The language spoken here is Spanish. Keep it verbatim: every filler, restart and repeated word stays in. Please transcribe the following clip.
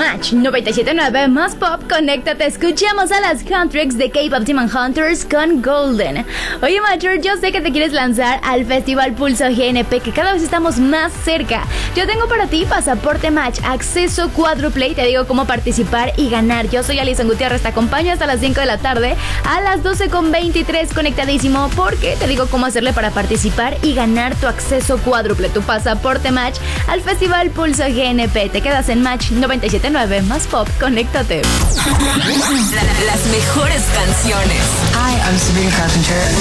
Match noventa y siete punto nueve más pop, conéctate, escuchemos a las Huntrix de K-Pop Demon Hunters con Golden. Oye, Mature, yo sé que te quieres lanzar al Festival Pulso G N P, que cada vez estamos más cerca. Yo tengo para ti pasaporte Match, acceso cuádruple y te digo cómo participar y ganar. Yo soy Alison Gutiérrez, te acompaño hasta las cinco de la tarde, a las doce con veintitrés conectadísimo, porque te digo cómo hacerle para participar y ganar tu acceso cuádruple, tu pasaporte Match al Festival Pulso G N P. Te quedas en Match noventa y siete punto nueve más pop, conéctate. La, las mejores canciones. Hi, I'm Sabrina Carpenter.